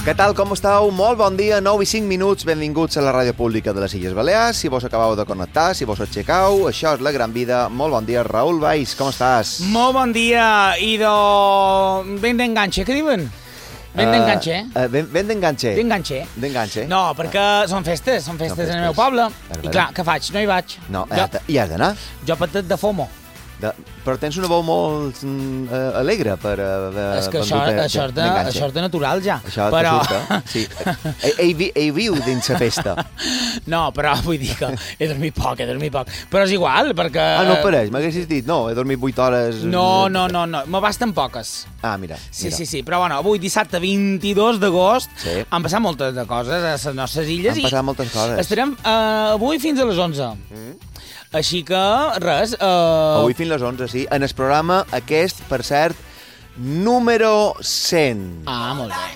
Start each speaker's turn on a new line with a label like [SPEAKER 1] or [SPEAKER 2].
[SPEAKER 1] Què tal, com esteu? Molt bon dia, 9 i 5 minuts, benvinguts a la ràdio pública de les Illes Balears. Si vos acabeu de connectar, si vos aixecau, això és La Gran Vida. Molt bon dia, Raül Valls, com estàs?
[SPEAKER 2] Molt bon dia, i ben d'enganxe, què diuen? Ben d'enganxe,
[SPEAKER 1] Ben d'enganxe.
[SPEAKER 2] D'enganxe. No, perquè són festes en el meu poble. I clar, què faig? No hi vaig.
[SPEAKER 1] No, hi has d'anar.
[SPEAKER 2] Jo patet de FOMO.
[SPEAKER 1] Però tens una veu molt alegre per...
[SPEAKER 2] És que això és de natural, ja.
[SPEAKER 1] Això t'ajusta, sí. Ell viu dins la festa.
[SPEAKER 2] No, però vull dir que he dormit poc. Però és igual, perquè...
[SPEAKER 1] Ah, no pareix, m'haguessis dit, no, he dormit 8 hores...
[SPEAKER 2] No, me basten poques.
[SPEAKER 1] Ah, mira.
[SPEAKER 2] Sí, però bueno, avui dissabte 22 d'agost han passat moltes de coses a les nostres illes.
[SPEAKER 1] Han passat moltes coses.
[SPEAKER 2] Estarem avui fins a les 11. Així que, res...
[SPEAKER 1] Avui fins les 11, sí. En el programa aquest, per cert, número 100.
[SPEAKER 2] Ah, molt bé.